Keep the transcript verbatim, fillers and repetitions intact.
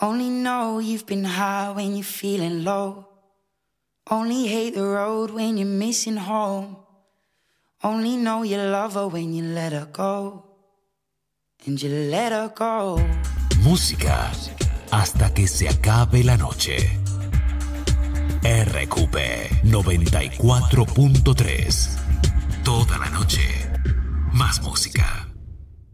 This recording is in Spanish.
Only know you've been high when you're feeling low. Only hate the road when you're missing home. Only know you love her when you let her go. And you let her go. Música hasta que se acabe la noche. R Q P noventa y cuatro punto tres. Toda la noche, más música.